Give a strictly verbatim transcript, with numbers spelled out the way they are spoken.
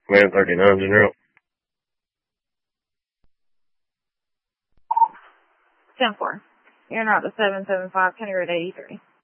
Command thirty-nine, General. ten four. You're not the seven seven five, County Road eighty-three.